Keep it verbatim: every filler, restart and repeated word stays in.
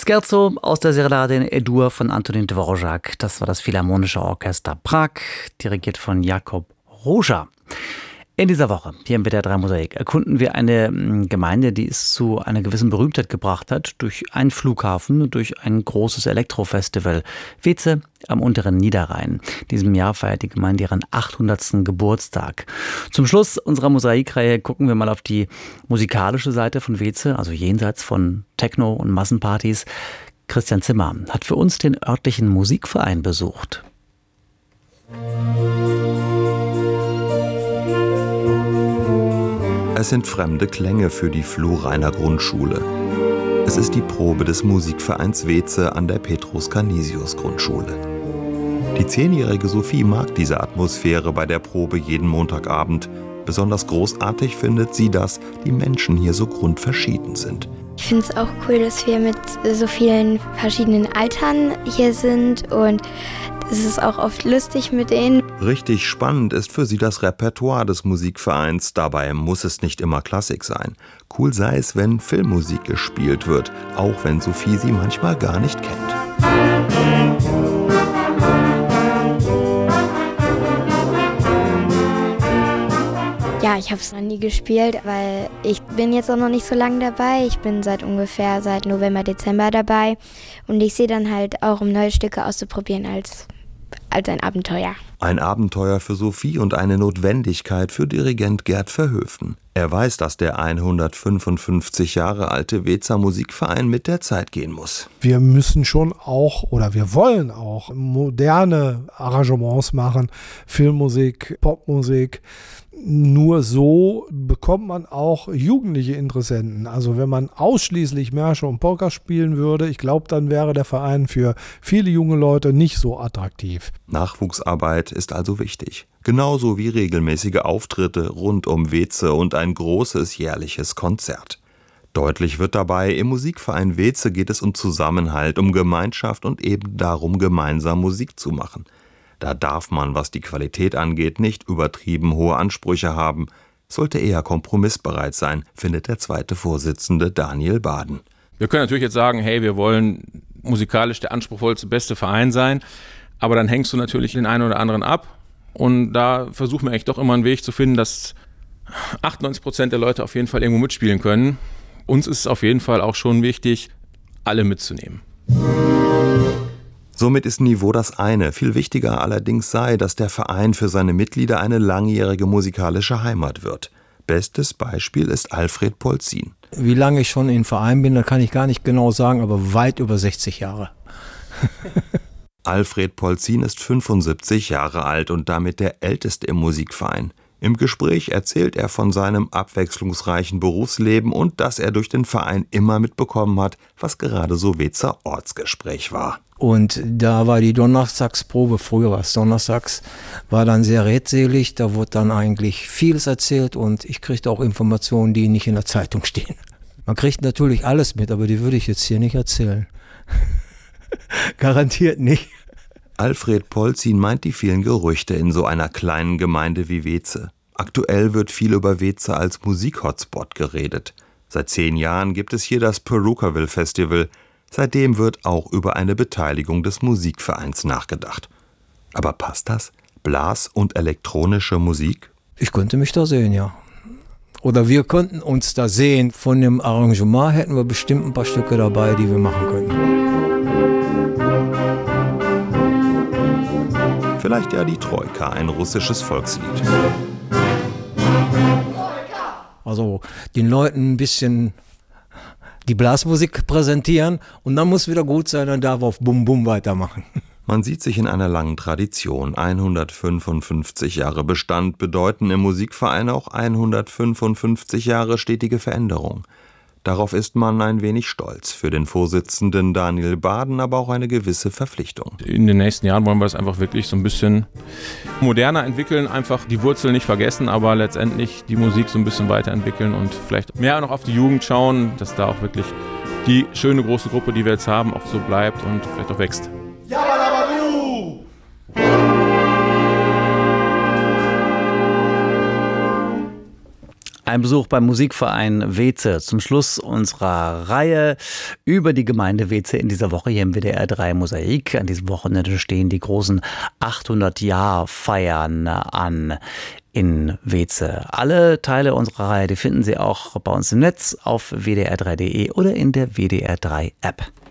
Scherzo aus der Serenade in E-Dur von Antonín Dvořák. Das war das Philharmonische Orchester Prag, dirigiert von Jakub Róža. In dieser Woche hier im W D R drei Mosaik erkunden wir eine Gemeinde, die es zu einer gewissen Berühmtheit gebracht hat, durch einen Flughafen, durch ein großes Elektrofestival. Weeze am unteren Niederrhein. In diesem Jahr feiert die Gemeinde ihren achthundertsten Geburtstag. Zum Schluss unserer Mosaikreihe gucken wir mal auf die musikalische Seite von Weeze, also jenseits von Techno und Massenpartys. Christian Zimmer hat für uns den örtlichen Musikverein besucht. Es sind fremde Klänge für die Flurrheiner Grundschule. Es ist die Probe des Musikvereins Weeze an der Petrus-Canisius-Grundschule. Die zehnjährige Sophie mag diese Atmosphäre bei der Probe jeden Montagabend. Besonders großartig findet sie, dass die Menschen hier so grundverschieden sind. Ich finde es auch cool, dass wir mit so vielen verschiedenen Altern hier sind und es ist auch oft lustig mit denen. Richtig spannend ist für sie das Repertoire des Musikvereins. Dabei muss es nicht immer Klassik sein. Cool sei es, wenn Filmmusik gespielt wird, auch wenn Sophie sie manchmal gar nicht kennt. Ja, ich habe es noch nie gespielt, weil ich bin jetzt auch noch nicht so lange dabei. Ich bin seit ungefähr seit November, Dezember dabei und ich sehe dann halt auch, um neue Stücke auszuprobieren als, als ein Abenteuer. Ein Abenteuer für Sophie und eine Notwendigkeit für Dirigent Gerd Verhöfen. Er weiß, dass der hundertfünfundfünfzig Jahre alte Weezer Musikverein mit der Zeit gehen muss. Wir müssen schon auch, oder wir wollen auch, moderne Arrangements machen, Filmmusik, Popmusik. Nur so bekommt man auch jugendliche Interessenten. Also wenn man ausschließlich Märsche und Polka spielen würde, ich glaube, dann wäre der Verein für viele junge Leute nicht so attraktiv. Nachwuchsarbeit ist also wichtig. Genauso wie regelmäßige Auftritte rund um Weeze und ein großes jährliches Konzert. Deutlich wird dabei, im Musikverein Weeze geht es um Zusammenhalt, um Gemeinschaft und eben darum, gemeinsam Musik zu machen. Da darf man, was die Qualität angeht, nicht übertrieben hohe Ansprüche haben, sollte eher kompromissbereit sein, findet der zweite Vorsitzende Daniel Baden. Wir können natürlich jetzt sagen, hey, wir wollen musikalisch der anspruchsvollste, beste Verein sein, aber dann hängst du natürlich den einen oder anderen ab und da versuchen wir eigentlich doch immer einen Weg zu finden, dass achtundneunzig Prozent der Leute auf jeden Fall irgendwo mitspielen können. Uns ist es auf jeden Fall auch schon wichtig, alle mitzunehmen. Somit ist Niveau das eine. Viel wichtiger allerdings sei, dass der Verein für seine Mitglieder eine langjährige musikalische Heimat wird. Bestes Beispiel ist Alfred Polzin. Wie lange ich schon im Verein bin, das kann ich gar nicht genau sagen, aber weit über sechzig Jahre. Alfred Polzin ist fünfundsiebzig Jahre alt und damit der älteste im Musikverein. Im Gespräch erzählt er von seinem abwechslungsreichen Berufsleben und dass er durch den Verein immer mitbekommen hat, was gerade so Weezer Ortsgespräch war. Und da war die Donnerstagsprobe, früher war es Donnerstags, war dann sehr redselig, da wurde dann eigentlich vieles erzählt und ich kriegte auch Informationen, die nicht in der Zeitung stehen. Man kriegt natürlich alles mit, aber die würde ich jetzt hier nicht erzählen. Garantiert nicht. Alfred Polzin meint die vielen Gerüchte in so einer kleinen Gemeinde wie Weeze. Aktuell wird viel über Weeze als Musik-Hotspot geredet. Seit zehn Jahren gibt es hier das Perukaville Festival. Seitdem wird auch über eine Beteiligung des Musikvereins nachgedacht. Aber passt das? Blas- und elektronische Musik? Ich könnte mich da sehen, ja. Oder wir könnten uns da sehen. Von dem Arrangement hätten wir bestimmt ein paar Stücke dabei, die wir machen könnten. Vielleicht ja die Troika, ein russisches Volkslied. Also den Leuten ein bisschen die Blasmusik präsentieren und dann muss wieder gut sein, dann darf auf Bum Bum weitermachen. Man sieht sich in einer langen Tradition. hundertfünfundfünfzig Jahre Bestand bedeuten im Musikverein auch hundertfünfundfünfzig Jahre stetige Veränderung. Darauf ist man ein wenig stolz. Für den Vorsitzenden Daniel Baden aber auch eine gewisse Verpflichtung. In den nächsten Jahren wollen wir es einfach wirklich so ein bisschen moderner entwickeln, einfach die Wurzeln nicht vergessen, aber letztendlich die Musik so ein bisschen weiterentwickeln und vielleicht mehr noch auf die Jugend schauen, dass da auch wirklich die schöne große Gruppe, die wir jetzt haben, auch so bleibt und vielleicht auch wächst. Ein Besuch beim Musikverein Weeze zum Schluss unserer Reihe über die Gemeinde Weeze in dieser Woche hier im W D R drei Mosaik. An diesem Wochenende stehen die großen achthundert-Jahr-Feiern an in Weeze. Alle Teile unserer Reihe, die finden Sie auch bei uns im Netz auf w d r drei punkt d e oder in der W D R drei App.